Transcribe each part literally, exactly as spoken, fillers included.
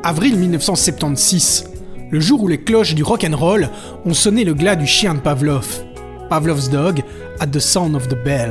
Avril dix-neuf cent soixante-seize, le jour où les cloches du rock'n'roll ont sonné le glas du chien de Pavlov. Pavlov's Dog at the Sound of the Bell.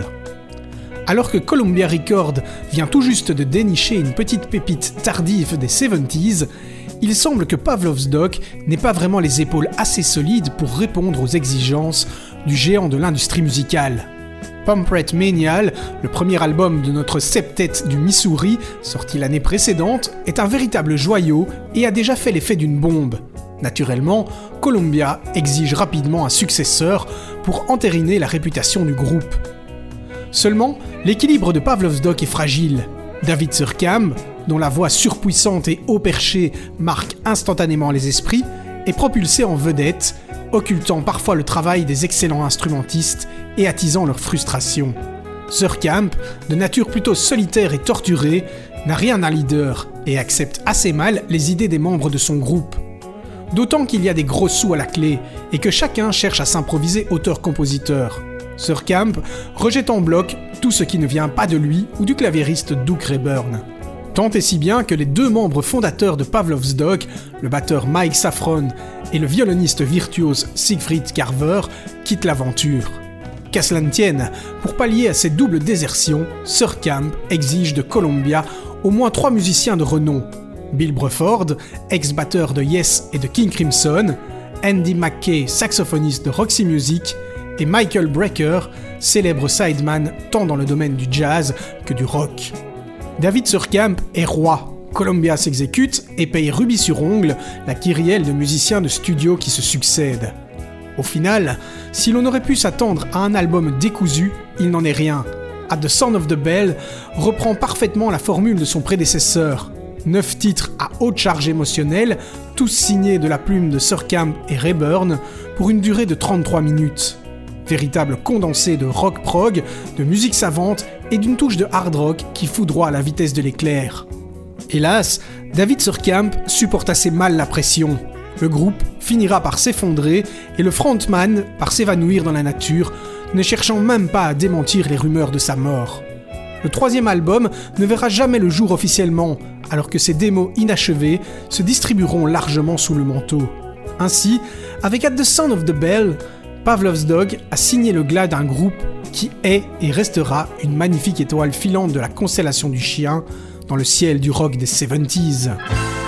Alors que Columbia Records vient tout juste de dénicher une petite pépite tardive des soixante-dix, il semble que Pavlov's Dog n'ait pas vraiment les épaules assez solides pour répondre aux exigences du géant de l'industrie musicale. Pump Manial, le premier album de notre septet du Missouri, sorti l'année précédente, est un véritable joyau et a déjà fait l'effet d'une bombe. Naturellement, Columbia exige rapidement un successeur pour entériner la réputation du groupe. Seulement, l'équilibre de Pavlov's Dog est fragile. David Surkamp, dont la voix surpuissante et haut perchée marque instantanément les esprits, est propulsé en vedette, occultant parfois le travail des excellents instrumentistes et attisant leur frustration. Surkamp, de nature plutôt solitaire et torturée, n'a rien d'un leader et accepte assez mal les idées des membres de son groupe. D'autant qu'il y a des gros sous à la clé et que chacun cherche à s'improviser auteur-compositeur. Surkamp rejette en bloc tout ce qui ne vient pas de lui ou du claviériste Doug Rayburn. Tant et si bien que les deux membres fondateurs de Pavlov's Dog, le batteur Mike Saffron et le violoniste virtuose Siegfried Carver, quittent l'aventure. Qu'à cela ne tienne, pour pallier à cette double désertion, Surkamp exige de Columbia au moins trois musiciens de renom. Bill Bruford, ex-batteur de Yes et de King Crimson, Andy McKay, saxophoniste de Roxy Music, et Michael Brecker, célèbre sideman tant dans le domaine du jazz que du rock. David Surkamp est roi, Columbia s'exécute et paye rubis sur ongle la kyrielle de musiciens de studio qui se succèdent. Au final, si l'on aurait pu s'attendre à un album décousu, il n'en est rien. At the Sound of the Bell reprend parfaitement la formule de son prédécesseur. Neuf titres à haute charge émotionnelle, tous signés de la plume de Surkamp et Rayburn, pour une durée de trente-trois minutes. Véritable condensé de rock prog, de musique savante et d'une touche de hard rock qui foudroie à la vitesse de l'éclair. Hélas, David Surkamp supporte assez mal la pression. Le groupe finira par s'effondrer et le frontman par s'évanouir dans la nature, ne cherchant même pas à démentir les rumeurs de sa mort. Le troisième album ne verra jamais le jour officiellement, alors que ses démos inachevées se distribueront largement sous le manteau. Ainsi, avec At the Sound of the Bell, Pavlov's Dog a signé le glas d'un groupe qui est et restera une magnifique étoile filante de la constellation du chien dans le ciel du rock des soixante-dix.